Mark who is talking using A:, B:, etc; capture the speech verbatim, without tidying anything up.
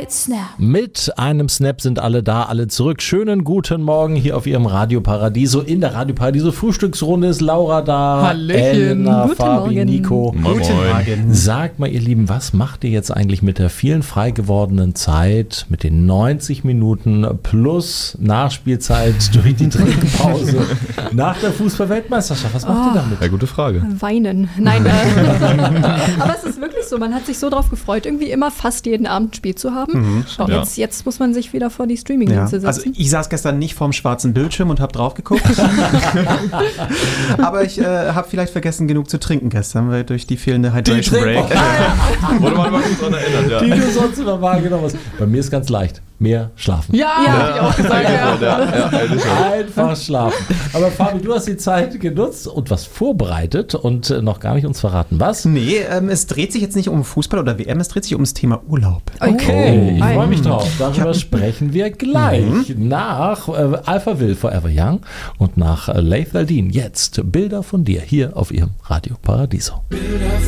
A: drei, Snap.
B: Mit einem Snap sind alle da, alle zurück. Schönen guten Morgen hier auf Ihrem Radio Paradiso. In der Radio Paradiso Frühstücksrunde ist Laura da.
C: Hallöchen.
B: Elena,
A: Guten
B: Fabi,
A: Morgen.
B: Nico.
C: Moin,
D: Guten
C: moin.
D: Morgen.
B: Sagt mal, ihr Lieben, was macht ihr jetzt eigentlich mit der vielen frei gewordenen Zeit, mit den neunzig Minuten plus Nachspielzeit durch die Trinkpause nach der Fußball-Weltmeisterschaft? Was macht
A: Oh.
B: ihr damit?
C: Ja, gute Frage.
A: Weinen. Nein, äh, aber es ist wirklich so, man hat sich so drauf gefreut, irgendwie immer fast jeden Abend ein Spiel zu haben. Und
C: Ja.
A: jetzt, jetzt muss man sich wieder vor die
D: Ja.
A: Streaming-Dienste
D: Also
A: setzen.
D: ich saß gestern nicht vorm schwarzen Bildschirm und habe drauf geguckt. Aber ich äh, habe vielleicht vergessen, genug zu trinken gestern, weil durch die fehlende Hydration Break.
C: Wurde man mal gut dran erinnert, ja.
B: Die du sonst immer wahrgenommen hast. Bei mir ist ganz leicht. Mehr schlafen.
A: Ja,
C: Ja,
A: hab ich auch gesagt, ja.
C: ja, ja, ehrlich.
B: Einfach schlafen. Aber Fabi, du hast die Zeit genutzt und was vorbereitet und äh, noch gar nicht uns verraten, was?
D: Nee, ähm, es dreht sich jetzt nicht um Fußball oder W M, es dreht sich um das Thema Urlaub.
B: Okay, ich
A: Ei.
B: freue mich drauf. Darüber sprechen wir gleich nach äh, Alpha Will Forever Young und nach äh, Laith Al-Deen. Jetzt Bilder von dir hier auf ihrem Radio Paradiso.